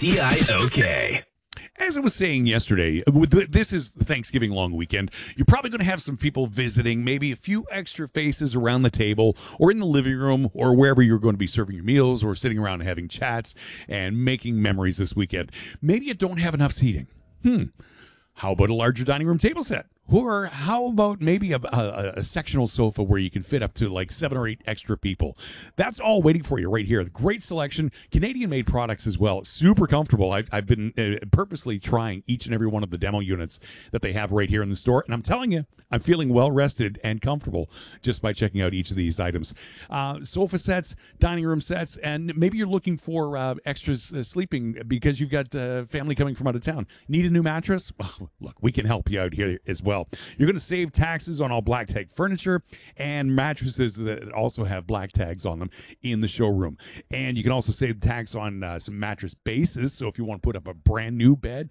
KCIOK. As I was saying yesterday, this is Thanksgiving long weekend. You're probably going to have some people visiting, maybe a few extra faces around the table or in the living room or wherever you're going to be serving your meals or sitting around and having chats and making memories this weekend. Maybe you don't have enough seating. How about a larger dining room table set? Or how about maybe a sectional sofa where you can fit up to like 7 or 8 extra people? That's all waiting for you right here. Great selection, Canadian-made products as well. Super comfortable. I've been purposely trying each and every one of the demo units that they have right here in the store, and I'm telling you, I'm feeling well-rested and comfortable just by checking out each of these items. Sofa sets, dining room sets, and maybe you're looking for extras sleeping because you've got family coming from out of town. Need a new mattress? Well, look, we can help you out here as well. You're going to save taxes on all black tag furniture and mattresses that also have black tags on them in the showroom. And you can also save tax on some mattress bases. So if you want to put up a brand new bed,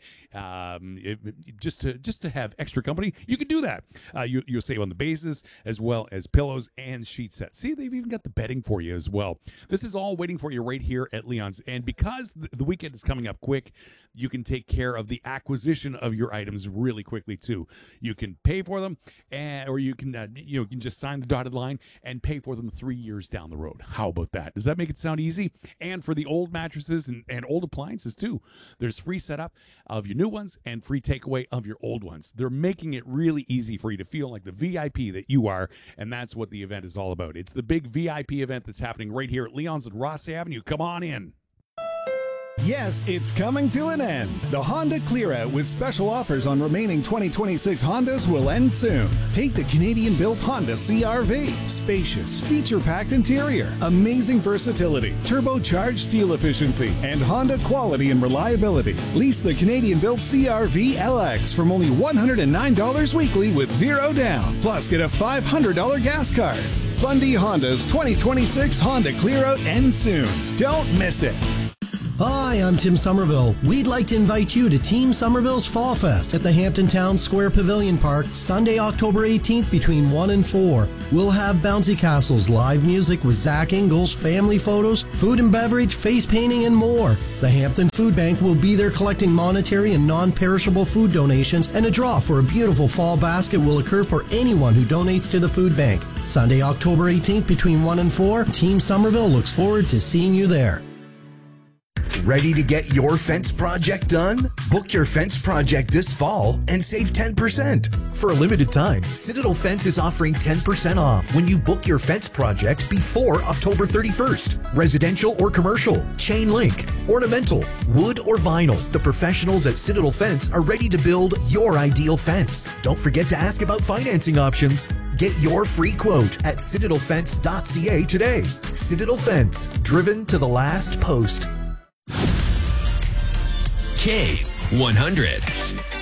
just to have extra company, you can do that. You'll save on the bases as well as pillows and sheet sets. See, they've even got the bedding for you as well. This is all waiting for you right here at Leon's. And because the weekend is coming up quick, you can take care of the acquisition of your items really quickly too. You can pay for them, or you can you can just sign the dotted line and pay for them 3 years down the road. How about that? Does that make it sound easy? And for the old mattresses and old appliances too, there's free setup of your new ones and free takeaway of your old ones. They're making it really easy for you to feel like the VIP that you are, and that's what the event is all about. It's the big VIP event that's happening right here at Leon's at Ross Avenue. Come on in. Yes, it's coming to an end. The Honda Clear Out with special offers on remaining 2026 Hondas will end soon. Take the Canadian-built Honda CR-V. Spacious, feature-packed interior, amazing versatility, turbocharged fuel efficiency, and Honda quality and reliability. Lease the Canadian-built CR-V LX from only $109 weekly with zero down. Plus, get a $500 gas card. Fundy Honda's 2026 Honda Clear Out ends soon. Don't miss it. Hi, I'm Tim Somerville. We'd like to invite you to Team Somerville's Fall Fest at the Hampton Town Square Pavilion Park, Sunday, October 18th between 1 and 4. We'll have bouncy castles, live music with Zach Ingalls, family photos, food and beverage, face painting, and more. The Hampton Food Bank will be there collecting monetary and non-perishable food donations, and a draw for a beautiful fall basket will occur for anyone who donates to the food bank. Sunday, October 18th between 1 and 4. Team Somerville looks forward to seeing you there. Ready to get your fence project done? Book your fence project this fall and save 10%. For a limited time, Citadel Fence is offering 10% off when you book your fence project before October 31st. Residential or commercial, chain link, ornamental, wood or vinyl. The professionals at Citadel Fence are ready to build your ideal fence. Don't forget to ask about financing options. Get your free quote at citadelfence.ca today. Citadel Fence, driven to the last post. K100.